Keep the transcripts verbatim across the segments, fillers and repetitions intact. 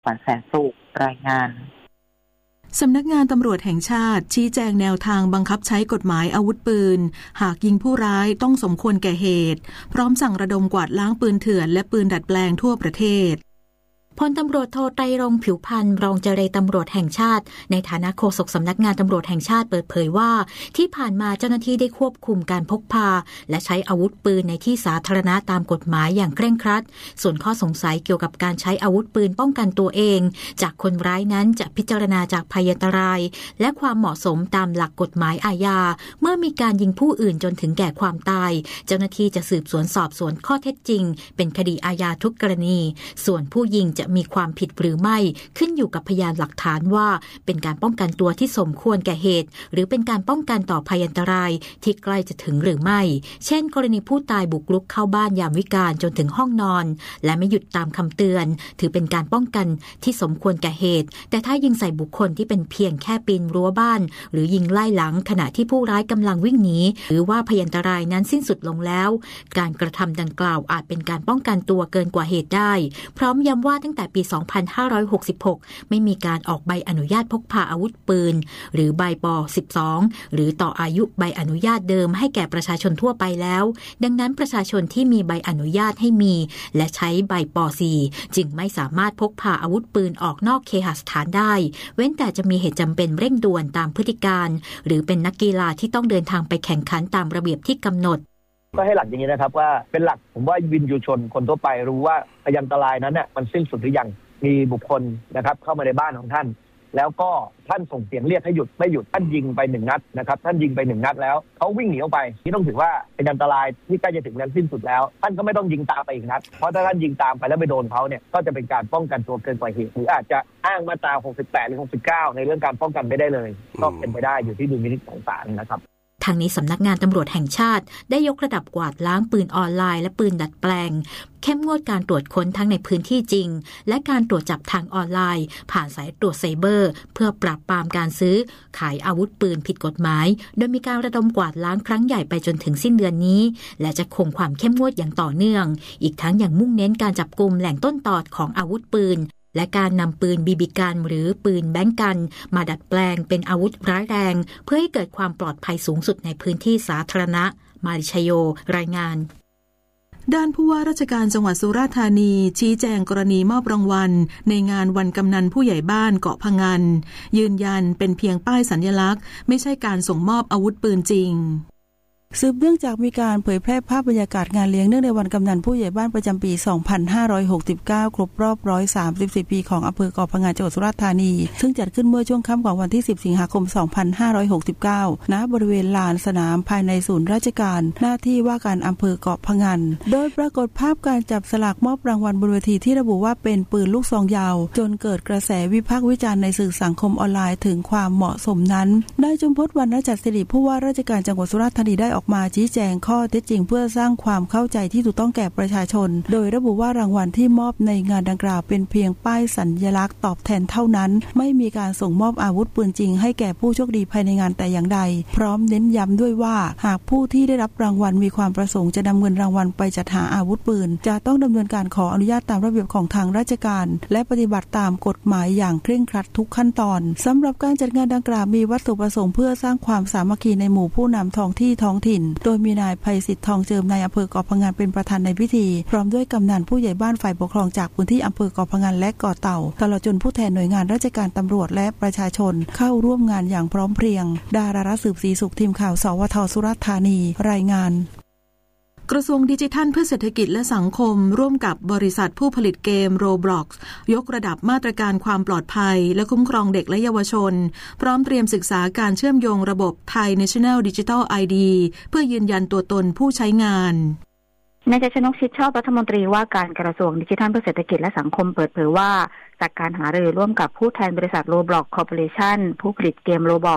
ขวัญแสนสุขรายงานสำนักงานตำรวจแห่งชาติชี้แจงแนวทางบังคับใช้กฎหมายอาวุธปืนหากยิงผู้ร้ายต้องสมควรแก่เหตุพร้อมสั่งระดมกวาดล้างปืนเถื่อนและปืนดัดแปลงทั่วประเทศพลตำรวจโทไตรรงค์ผิวพรรณรองเจรตำรวจแห่งชาติในฐานะโฆษกสำนักงานตำรวจแห่งชาติเปิดเผยว่าที่ผ่านมาเจ้าหน้าที่ได้ควบคุมการพกพาและใช้อาวุธปืนในที่สาธารณะตามกฎหมายอย่างเคร่งครัดส่วนข้อสงสัยเกี่ยวกับการใช้อาวุธปืนป้องกันตัวเองจากคนร้ายนั้นจะพิจารณาจากภัยอันตรายและความเหมาะสมตามหลักกฎหมายอาญาเมื่อมีการยิงผู้อื่นจนถึงแก่ความตายเจ้าหน้าที่จะสืบสวนสอบสวนข้อเท็จจริงเป็นคดีอาญาทุกกรณีส่วนผู้ยิงจะมีความผิดหรือไม่ขึ้นอยู่กับพยานหลักฐานว่าเป็นการป้องกันตัวที่สมควรแก่เหตุหรือเป็นการป้องกันต่อภัยอันตรายที่ใกล้จะถึงหรือไม่เช่นกรณีผู้ตายบุกรุกเข้าบ้านยามวิกาลจนถึงห้องนอนและไม่หยุดตามคำเตือนถือเป็นการป้องกันที่สมควรแก่เหตุแต่ถ้ายิงใส่บุคคลที่เป็นเพียงแค่ปีนรั้วบ้านหรือยิงไล่หลังขณะที่ผู้ร้ายกำลังวิ่งหนีหรือว่าภัยอันตรายนั้นสิ้นสุดลงแล้วการกระทำดังกล่าวอาจเป็นการป้องกันตัวเกินกว่าเหตุได้พร้อมย้ำว่าตั้งแต่ปีสองพันห้าร้อยหกสิบหกไม่มีการออกใบอนุญาตพกพาอาวุธปืนหรือใบป สิบสองหรือต่ออายุใบอนุญาตเดิมให้แก่ประชาชนทั่วไปแล้วดังนั้นประชาชนที่มีใบอนุญาตให้มีและใช้ใบป สี่จึงไม่สามารถพกพาอาวุธปืนออกนอกเคหสถานได้เว้นแต่จะมีเหตุจำเป็นเร่งด่วนตามพฤติการหรือเป็นนักกีฬาที่ต้องเดินทางไปแข่งขันตามระเบียบที่กำหนดก็ให้หลักอย่างนี้นะครับว่าเป็นหลักผมว่าวินยูชนคนทั่วไปรู้ว่าพยานอันตรายนั้นเนี่ยมันสิ้นสุดหรือยังมีบุคคลนะครับเข้ามาในบ้านของท่านแล้วก็ท่านส่งเสียงเรียกให้หยุดไม่หยุดท่านยิงไปหนึ่งนัดนะครับท่านยิงไปหนึ่งนัดแล้วเขาวิ่งหนีออกไปนี่ต้องถือว่าเป็นอันตรายที่ใกล้จะถึงนั้นสิ้นสุดแล้วท่านก็ไม่ต้องยิงตามไปอีกนัดเพราะถ้าท่านยิงตามไปแล้วไปโดนเขาเนี่ยก็จะเป็นการป้องกันตัวเกินกว่าเหตุหรืออาจจะอ้างมาตราหกสิบแปดหรือหกสิบเก้าในเรื่องการป้องกันไม่ได้เลยก็เป็นไปได้อยู่ที่ดุลพินิจของศาลนะครับทางนี้สำนักงานตำรวจแห่งชาติได้ยกระดับกวาดล้างปืนออนไลน์และปืนดัดแปลงเข้มงวดการตรวจค้นทั้งในพื้นที่จริงและการตรวจจับทางออนไลน์ผ่านสายตรวจไซเบอร์เพื่อปราบปรามการซื้อขายอาวุธปืนผิดกฎหมายโดยมีการระดมกวาดล้างครั้งใหญ่ไปจนถึงสิ้นเดือนนี้และจะคงความเข้มงวดอย่างต่อเนื่องอีกทั้งยังมุ่งเน้นการจับกุมแหล่งต้นตอของอาวุธปืนและการนำปืนบีบีกันหรือปืนแบงก์กันมาดัดแปลงเป็นอาวุธร้ายแรงเพื่อให้เกิดความปลอดภัยสูงสุดในพื้นที่สาธารณะมาริชโยรายงานด้านผู้ว่าราชการจังหวัดสุราษฎร์ธานีชี้แจงกรณีมอบรางวัลในงานวันกำนันผู้ใหญ่บ้านเกาะพะงันยืนยันเป็นเพียงป้ายสัญลักษณ์ไม่ใช่การส่งมอบอาวุธปืนจริงสืบเนื่องจากมีการเผยแพร่ภาพบรรยากาศงานเลี้ยงเนื่องในวันกำนันผู้ใหญ่บ้านประจำปี สองพันห้าร้อยหกสิบเก้า ครบรอบ หนึ่งร้อยสามสิบสี่ ปีของอำเภอเกาะพะงันจังหวัดสุราษฎร์ธานีซึ่งจัดขึ้นเมื่อช่วงค่ำของวันที่ สิบ สิงหาคม สองพันห้าร้อยหกสิบเก้า ณ บริเวณลานสนามภายในศูนย์ราชการหน้าที่ว่าการอำเภอเกาะพะงันโดยปรากฏภาพการจับสลากมอบรางวัลบนเวทีที่ระบุว่าเป็นปืนลูกซองยาวจนเกิดกระแสวิพากษ์วิจารณ์ในสื่อสังคมออนไลน์ถึงความเหมาะสมนั้นนายจุมพจน์ วรรณจัดสิริผู้ว่าราชการจังหวัดสุราษฎร์ธานีได้ออกมาชี้แจงข้อเท็จจริงเพื่อสร้างความเข้าใจที่ถูกต้องแก่ประชาชนโดยระบุว่ารางวัลที่มอบในงานดังกล่าวเป็นเพียงป้ายสัญลักษณ์ตอบแทนเท่านั้นไม่มีการส่งมอบอาวุธปืนจริงให้แก่ผู้โชคดีภายในงานแต่อย่างใดพร้อมเน้นย้ำด้วยว่าหากผู้ที่ได้รับรางวัลมีความประสงค์จะนำเงินรางวัลไปจัดหาอาวุธปืนจะต้องดำเนินการขออนุญาตตามระเบียบของทางราชการและปฏิบัติตามกฎหมายอย่างเคร่งครัดทุกขั้นตอนสำหรับการจัดงานดังกล่าวมีวัตถุประสงค์เพื่อสร้างความสามัคคีในหมู่ผู้นำท้องที่ท้องถิ่นโดยมีนายไพศิษฐ์ทองเจิมนายอำเภอเกาะพะงันเป็นประธานในพิธีพร้อมด้วยกำนันผู้ใหญ่บ้านฝ่ายปกครองจากพื้นที่อำเภอเกาะพะงันและเกาะเต่าตลอดจนผู้แทนหน่วยงานราชการตำรวจและประชาชนเข้าร่วมงานอย่างพร้อมเพรียงดารารัตน์สืบศรีสุขทีมข่าวสวทสุราษฎร์ธานีรายงานกระทรวงดิจิทัลเพื่อเศรษฐกิจและสังคมร่วมกับบริษัทผู้ผลิตเกม Roblox ยกระดับมาตรการความปลอดภัยและคุ้มครองเด็กและเยาวชนพร้อมเตรียมศึกษาการเชื่อมโยงระบบ Thai National Digital ไอ ดี เพื่อยืนยันตัวตนผู้ใช้งานนายชัยชนกชิดชอบรัฐมนตรีว่าการกระทรวงดิจิทัลเพื่อเศรษฐกิจและสังคมเปิดเผยว่าจากการหารือร่วมกับผู้แทนบริษัท Roblox Corporation ผู้ผลิตเกม Roblox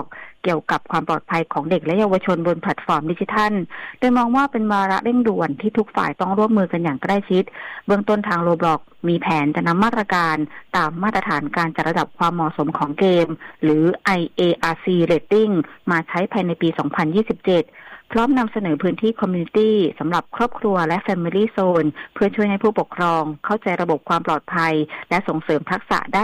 เกี่ยวกับความปลอดภัยของเด็กและเยาวชนบนแพลตฟอร์มดิจิทัลโดยมองว่าเป็นวาระเร่งด่วนที่ทุกฝ่ายต้องร่วมมือกันอย่างใกล้ชิดเบื้องต้นทาง Roblox มีแผนจะนำมาตรการตามมาตรฐานการจัดระดับความเหมาะสมของเกมหรือ ไอ เอ อาร์ ซี Rating มาใช้ภายในปี สองพันยี่สิบเจ็ดพร้อมนำเสนอพื้นที่ Community สำหรับครอบครัวและ Family Zone เพื่อช่วยให้ผู้ปกครองเข้าใจระบบความปลอดภัยและส่งเสริมทักษะด้าน